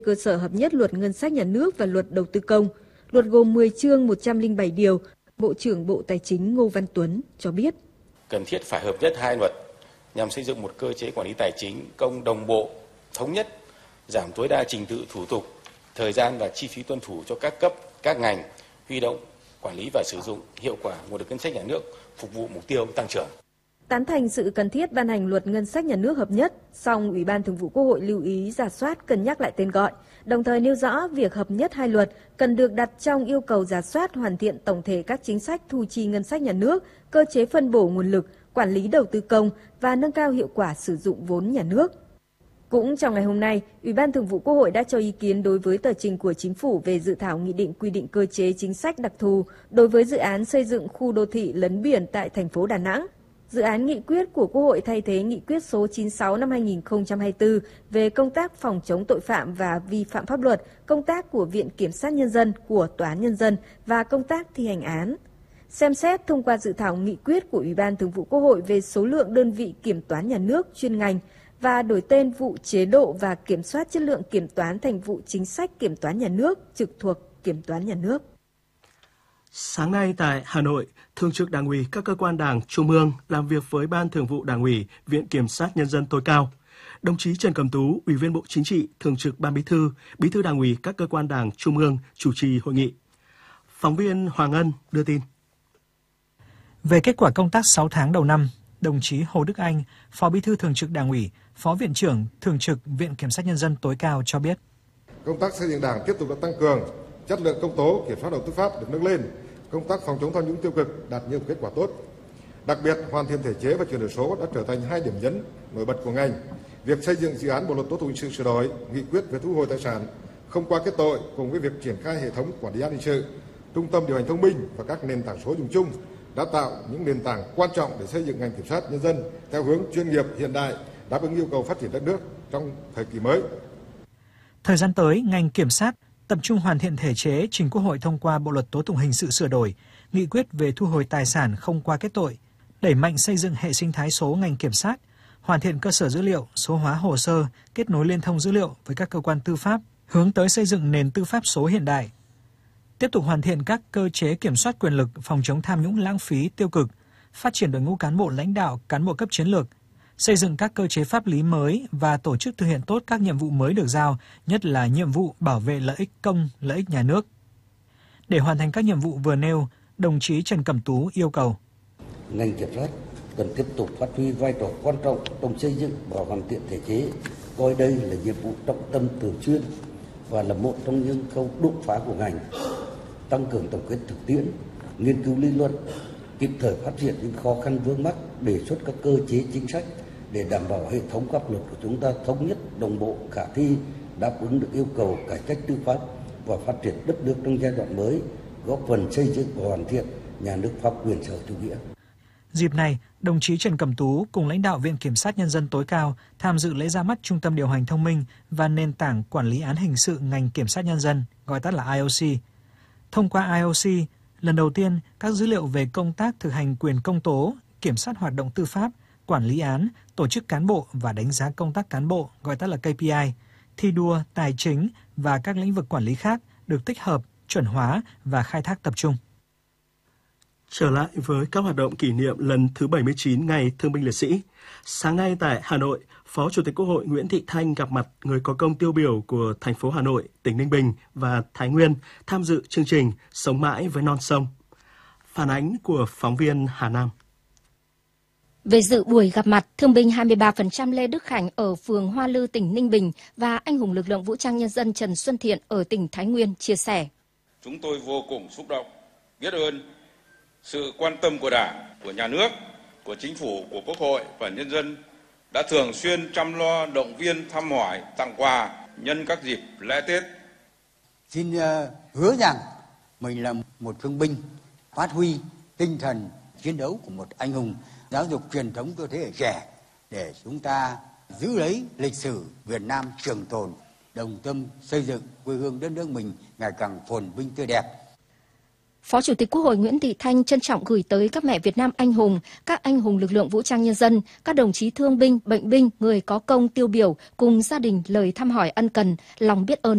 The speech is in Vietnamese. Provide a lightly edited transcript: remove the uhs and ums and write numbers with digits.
cơ sở hợp nhất luật ngân sách nhà nước và luật đầu tư công. Luật gồm 10 chương 107 điều. Bộ trưởng Bộ Tài chính Ngô Văn Tuấn cho biết. Cần thiết phải hợp nhất hai luật nhằm xây dựng một cơ chế quản lý tài chính công đồng bộ, thống nhất, giảm tối đa trình tự thủ tục, thời gian và chi phí tuân thủ cho các cấp, các ngành, huy động, quản lý và sử dụng hiệu quả nguồn lực ngân sách nhà nước phục vụ mục tiêu tăng trưởng. Tán thành sự cần thiết ban hành luật ngân sách nhà nước hợp nhất, song Ủy ban Thường vụ Quốc hội lưu ý rà soát cân nhắc lại tên gọi, đồng thời nêu rõ việc hợp nhất hai luật cần được đặt trong yêu cầu rà soát hoàn thiện tổng thể các chính sách thu chi ngân sách nhà nước, cơ chế phân bổ nguồn lực, quản lý đầu tư công và nâng cao hiệu quả sử dụng vốn nhà nước. Cũng trong ngày hôm nay, Ủy ban Thường vụ Quốc hội đã cho ý kiến đối với tờ trình của Chính phủ về dự thảo nghị định quy định cơ chế chính sách đặc thù đối với dự án xây dựng khu đô thị lấn biển tại thành phố Đà Nẵng. Dự án nghị quyết của Quốc hội thay thế nghị quyết số 96 năm 2024 về công tác phòng chống tội phạm và vi phạm pháp luật, công tác của Viện Kiểm sát Nhân dân, của Tòa án Nhân dân và công tác thi hành án. Xem xét thông qua dự thảo nghị quyết của Ủy ban Thường vụ Quốc hội về số lượng đơn vị kiểm toán nhà nước chuyên ngành và đổi tên vụ chế độ và kiểm soát chất lượng kiểm toán thành vụ chính sách kiểm toán nhà nước trực thuộc Kiểm toán nhà nước. Sáng nay tại Hà Nội, Thường trực Đảng ủy các cơ quan Đảng Trung ương làm việc với Ban Thường vụ Đảng ủy, Viện Kiểm sát Nhân dân tối cao. Đồng chí Trần Cẩm Tú, Ủy viên Bộ Chính trị, Thường trực Ban Bí thư Đảng ủy các cơ quan Đảng Trung ương chủ trì hội nghị. Phóng viên Hoàng Ân đưa tin. Về kết quả công tác 6 tháng đầu năm, đồng chí Hồ Đức Anh, Phó Bí thư Thường trực Đảng ủy, Phó Viện trưởng Thường trực Viện Kiểm sát Nhân dân tối cao cho biết. Công tác xây dựng Đảng tiếp tục được tăng cường, chất lượng công tố, kiểm soát đầu tư pháp được nâng lên, công tác phòng chống tham nhũng tiêu cực đạt nhiều kết quả tốt. Đặc biệt, hoàn thiện thể chế và chuyển đổi số đã trở thành hai điểm nhấn nổi bật của ngành. Việc xây dựng dự án Bộ luật tố tụng hình sự sửa đổi, nghị quyết về thu hồi tài sản không qua kết tội cùng với việc triển khai hệ thống quản lý an ninh sự, trung tâm điều hành thông minh và các nền tảng số dùng chung đã tạo những nền tảng quan trọng để xây dựng ngành kiểm sát nhân dân theo hướng chuyên nghiệp hiện đại, đáp ứng yêu cầu phát triển đất nước trong thời kỳ mới. Thời gian tới, ngành kiểm sát tập trung hoàn thiện thể chế trình Quốc hội thông qua Bộ luật tố tụng hình sự sửa đổi, nghị quyết về thu hồi tài sản không qua kết tội, đẩy mạnh xây dựng hệ sinh thái số ngành kiểm sát, hoàn thiện cơ sở dữ liệu, số hóa hồ sơ, kết nối liên thông dữ liệu với các cơ quan tư pháp, hướng tới xây dựng nền tư pháp số hiện đại. Tiếp tục hoàn thiện các cơ chế kiểm soát quyền lực, phòng chống tham nhũng lãng phí tiêu cực, phát triển đội ngũ cán bộ lãnh đạo, cán bộ cấp chiến lược, xây dựng các cơ chế pháp lý mới và tổ chức thực hiện tốt các nhiệm vụ mới được giao, nhất là nhiệm vụ bảo vệ lợi ích công, lợi ích nhà nước. Để hoàn thành các nhiệm vụ vừa nêu, đồng chí Trần Cẩm Tú yêu cầu ngành kiểm sát cần tiếp tục phát huy vai trò quan trọng trong xây dựng và hoàn thiện thể chế, coi đây là nhiệm vụ trọng tâm thường xuyên và là một trong những khâu đột phá của ngành, tăng cường tổng kết thực tiễn, nghiên cứu lý luận, kịp thời phát hiện những khó khăn vướng mắc, đề xuất các cơ chế chính sách để đảm bảo hệ thống pháp luật của chúng ta thống nhất, đồng bộ, khả thi, đáp ứng được yêu cầu cải cách tư pháp và phát triển đất nước trong giai đoạn mới, góp phần xây dựng và hoàn thiện nhà nước pháp quyền xã hội chủ nghĩa. Dịp này, đồng chí Trần Cẩm Tú cùng lãnh đạo Viện Kiểm sát Nhân dân tối cao tham dự lễ ra mắt Trung tâm điều hành thông minh và nền tảng quản lý án hình sự ngành Kiểm sát Nhân dân, gọi tắt là IOC. Thông qua IOC, lần đầu tiên các dữ liệu về công tác thực hành quyền công tố, kiểm soát hoạt động tư pháp, quản lý án, tổ chức cán bộ và đánh giá công tác cán bộ, gọi tắt là KPI, thi đua, tài chính và các lĩnh vực quản lý khác được tích hợp, chuẩn hóa và khai thác tập trung. Trở lại với các hoạt động kỷ niệm lần thứ 79 Ngày Thương binh Liệt sĩ. Sáng nay tại Hà Nội, Phó Chủ tịch Quốc hội Nguyễn Thị Thanh gặp mặt người có công tiêu biểu của thành phố Hà Nội, tỉnh Ninh Bình và Thái Nguyên tham dự chương trình Sống mãi với non sông. Phản ánh của phóng viên Hà Nam. Về dự buổi gặp mặt, thương binh 23% Lê Đức Khánh ở phường Hoa Lư, tỉnh Ninh Bình và anh hùng lực lượng vũ trang nhân dân Trần Xuân Thiện ở tỉnh Thái Nguyên chia sẻ. Chúng tôi vô cùng xúc động, biết ơn sự quan tâm của Đảng, của Nhà nước, của Chính phủ, của Quốc hội và nhân dân đã thường xuyên chăm lo, động viên, thăm hỏi, tặng quà nhân các dịp lễ Tết. Xin hứa rằng mình là một thương binh, phát huy tinh thần chiến đấu của một anh hùng, giáo dục truyền thống cho thế hệ trẻ để chúng ta giữ lấy lịch sử Việt Nam trường tồn, đồng tâm xây dựng quê hương đất nước mình ngày càng phồn vinh tươi đẹp. Phó Chủ tịch Quốc hội Nguyễn Thị Thanh trân trọng gửi tới các mẹ Việt Nam anh hùng, các anh hùng lực lượng vũ trang nhân dân, các đồng chí thương binh, bệnh binh, người có công tiêu biểu cùng gia đình lời thăm hỏi ân cần, lòng biết ơn